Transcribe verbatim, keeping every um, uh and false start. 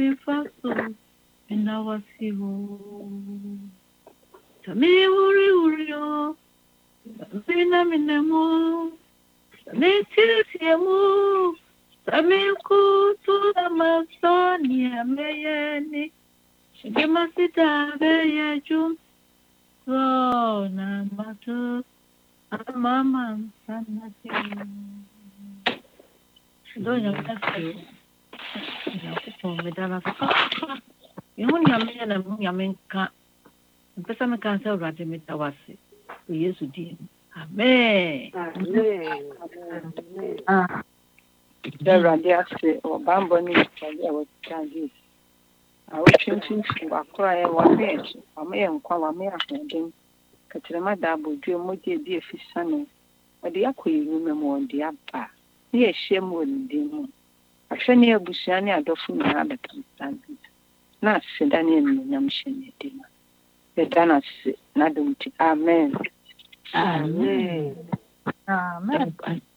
faso na wasiho tami uri uri o mina minemo tami tisiemu tami kutu na masoni ameyeni shigema sita beye jum so na matu mama sana tiyo donya kasi ya medala ka yun yame na mo yame ka mpesa me ka sa urade metawase o Yesu din amen amen ah urade ase o bambo ni urade o changes awo twintinfo akora ya wa me ama ye nkwa wa me ahoden katirema da bodwe moje bi efisane ode yakoyiru memo ode aba ne ye hyem wɔ ne din mu ahwɛ ne abusua ne adɔfo nyinaa bɛkamsan na ase da ne nyam hyɛ ne din mu bɛda na se na dom ti amen amen amen